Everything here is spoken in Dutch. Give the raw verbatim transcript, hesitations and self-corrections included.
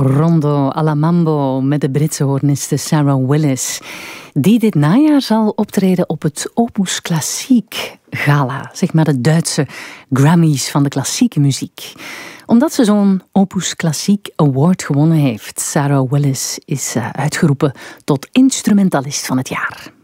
Rondo alla Mambo met de Britse hoorniste Sarah Willis, die dit najaar zal optreden op het Opus Klassiek Gala, zeg maar de Duitse Grammys van de klassieke muziek. Omdat ze zo'n Opus Klassiek Award gewonnen heeft. Sarah Willis is uitgeroepen tot instrumentalist van het jaar.